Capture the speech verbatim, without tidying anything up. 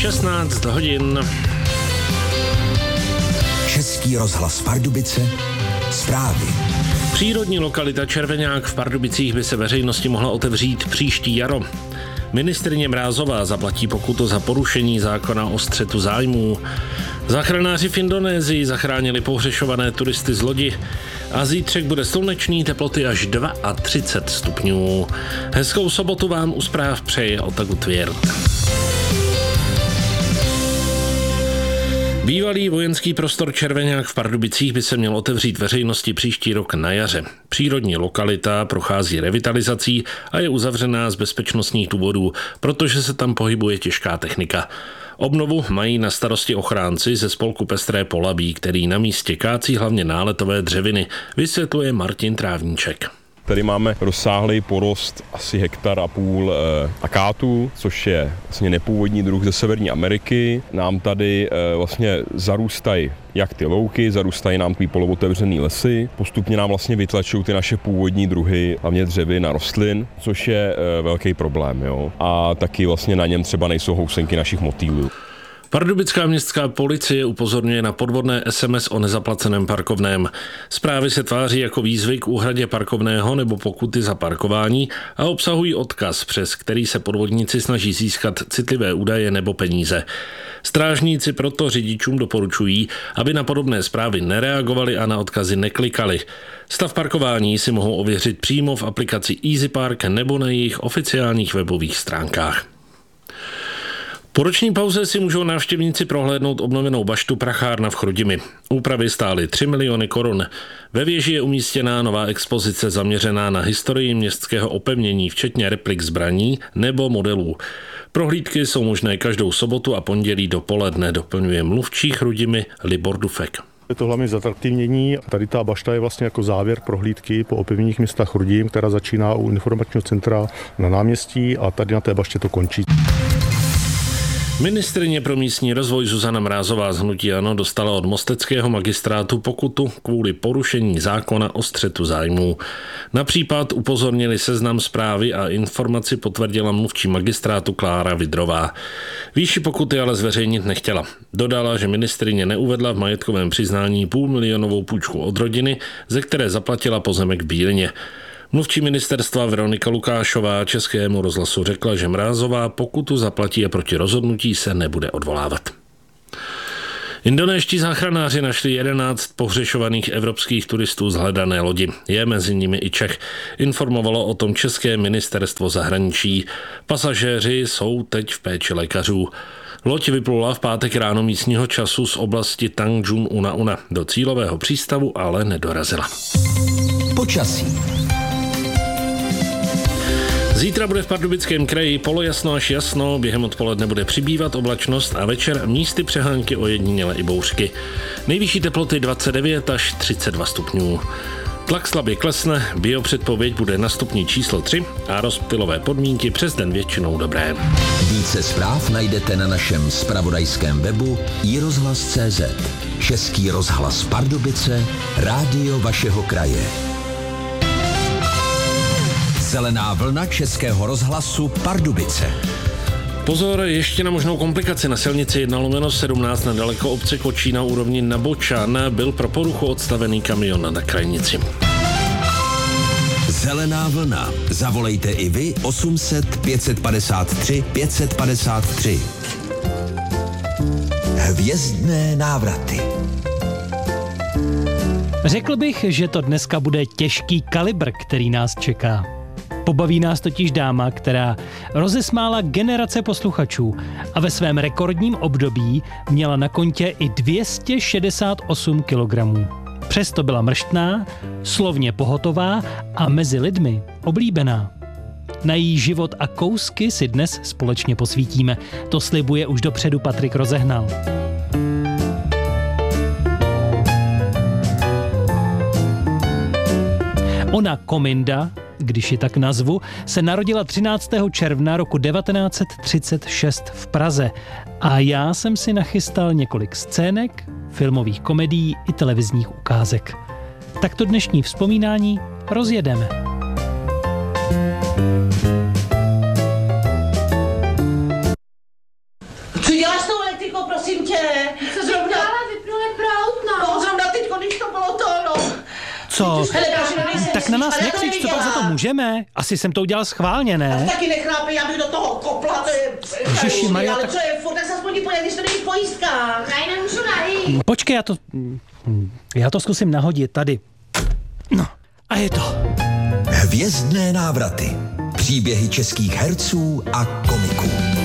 šestnáct hodin. Český rozhlas Pardubice, zprávy. Přírodní lokalita Červeňák v Pardubicích by se veřejnosti mohla otevřít příští jaro. Ministryně Mrázová zaplatí pokutu za porušení zákona o střetu zájmů. Záchranáři v Indonésii zachránili pohřešované turisty z lodi. A zítřek bude slunečný, teploty až třicet dva stupňů. Hezkou sobotu vám u zpráv přeje Otaku Tvěrt. Bývalý vojenský prostor Červeňák v Pardubicích by se měl otevřít veřejnosti příští rok na jaře. Přírodní lokalita prochází revitalizací a je uzavřená z bezpečnostních důvodů, protože se tam pohybuje těžká technika. Obnovu mají na starosti ochránci ze spolku Pestré Polabí, který na místě kácí hlavně náletové dřeviny, vysvětluje Martin Trávníček. Tady máme rozsáhlý porost asi hektar a půl e, akátů, což je vlastně nepůvodní druh ze Severní Ameriky. Nám tady e, vlastně zarůstají jak ty louky, zarůstají nám ty polootevřený lesy. Postupně nám vlastně vytlačují ty naše původní druhy, hlavně dřevin a rostlin, což je e, velký problém. Jo? A taky vlastně na něm třeba nejsou housenky našich motýlů. Pardubická městská policie upozorňuje na podvodné es em es o nezaplaceném parkovném. Zprávy se tváří jako výzvy k úhradě parkovného nebo pokuty za parkování a obsahují odkaz, přes který se podvodníci snaží získat citlivé údaje nebo peníze. Strážníci proto řidičům doporučují, aby na podobné zprávy nereagovali a na odkazy neklikali. Stav parkování si mohou ověřit přímo v aplikaci EasyPark nebo na jejich oficiálních webových stránkách. Po roční pauze si můžou návštěvníci prohlédnout obnovenou baštu Prachárna v Chrudimi. Úpravy stály tři miliony korun. Ve věži je umístěná nová expozice zaměřená na historii městského opevnění, včetně replik zbraní nebo modelů. Prohlídky jsou možné každou sobotu a pondělí dopoledne, doplňuje mluvčí Chrudimi Libor Dufek. Je to hlavně zatraktivnění. Tady ta bašta je vlastně jako závěr prohlídky po opevněních města Chrudim, která začíná u informačního centra na náměstí a tady na té baště to končí. Ministryně pro místní rozvoj Zuzana Mrázová z hnutí ANO dostala od mosteckého magistrátu pokutu kvůli porušení zákona o střetu zájmů. Na případ upozornili Seznam Zprávy a informaci potvrdila mluvčí magistrátu Klára Vidrová. Výši pokuty ale zveřejnit nechtěla. Dodala, že ministryně neuvedla v majetkovém přiznání půlmilionovou půjčku od rodiny, ze které zaplatila pozemek v Bílině. Mluvčí ministerstva Veronika Lukášová Českému rozhlasu řekla, že Mrázová pokutu zaplatí a proti rozhodnutí se nebude odvolávat. Indonéští záchranáři našli jedenáct pohřešovaných evropských turistů z hledané lodi. Je mezi nimi i Čech. Informovalo o tom České ministerstvo zahraničí. Pasažéři jsou teď v péči lékařů. Loď vyplula v pátek ráno místního času z oblasti Tanjung Una Una. Do cílového přístavu ale nedorazila. Počasí. Zítra bude v Pardubickém kraji polojasno až jasno, během odpoledne bude přibývat oblačnost a večer místy přehánky ojediněle i bouřky. Nejvyšší teploty dvacet devět až třicet dva stupňů. Tlak slabě klesne, biopředpověď bude na stupni číslo tři a rozptylové podmínky přes den většinou dobré. Více zpráv najdete na našem zpravodajském webu i rozhlas tečka cé zet. Český rozhlas Pardubice, rádio vašeho kraje. Zelená vlna Českého rozhlasu Pardubice. Pozor, ještě na možnou komplikaci. Na silnici jedna lomeno sedmnáct nedaleko obce Kočí na úrovni Nabočan byl pro poruchu odstavený kamion na krajnici. Zelená vlna. Zavolejte i vy osm set pět padesát tři pět padesát tři. Hvězdné návraty. Řekl bych, že to dneska bude těžký kalibr, který nás čeká. Pobaví nás totiž dáma, která rozesmála generace posluchačů a ve svém rekordním období měla na kontě i dvě stě šedesát osm kilogramů. Přesto byla mrštná, slovně pohotová a mezi lidmi oblíbená. Na její život a kousky si dnes společně posvítíme. To slibuje už dopředu Patrik Rozehnal. Ona Kominda, když ji tak nazvu, se narodila třináctého června roku devatenáct set třicet šest v Praze a já jsem si nachystal několik scének, filmových komedií i televizních ukázek. Tak to dnešní vzpomínání rozjedeme. Co děláš co? Hele, prosím, Tak na nás ale já to nekřič, co pak za to neviděla. můžeme? Asi jsem to udělal schválně, ne? Taky nechrápej, já bych do toho kopla, to je... Ježiši Maria, ale tak- co je, furt tak se aspoň pojď, když to není v pojistkách. Já nemůžu najít. Počkej, já to... Já to zkusím nahodit tady. No, a je to. Hvězdné návraty. Příběhy českých herců a komiků.